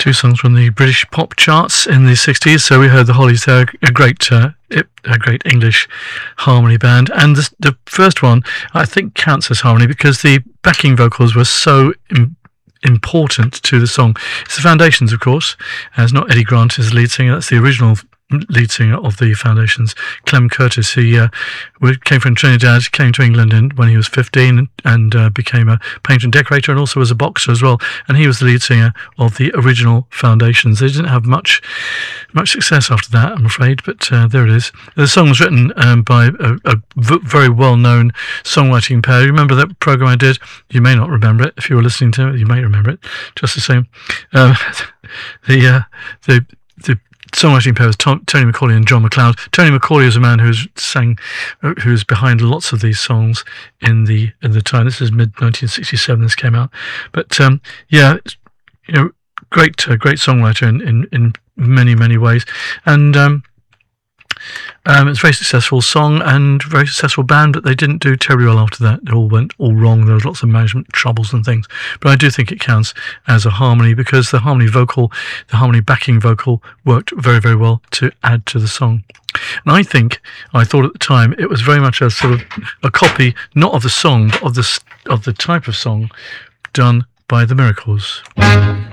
Two songs from the British pop charts in the 60s. So we heard the Hollies there, a great English harmony band. And the first one, I think, counts as harmony because the backing vocals were so important to the song. It's the Foundations, of course. It's not Eddie Grant as lead singer. That's the original lead singer of the Foundations, Clem Curtis. He came from Trinidad, came to England when he was 15 and became a painter and decorator, and also was a boxer as well. And he was the lead singer of the original Foundations. They didn't have much success after that, I'm afraid, but there it is. The song was written by a very well-known songwriting pair. You remember that program I did? You may not remember it. If you were listening to it, you may remember it. Just the same. The songwriting pair was Tony Macaulay and John McLeod. Tony Macaulay is a man who's behind lots of these songs in the time. This is mid 1967. This came out, but great songwriter in many ways, and it's a very successful song and very successful band, but they didn't do terribly well after that. It all went all wrong. There was lots of management troubles and things. But I do think it counts as a harmony because the harmony backing vocal worked very, very well to add to the song. And I thought at the time it was very much a sort of a copy, not of the song, but of the type of song done by the Miracles.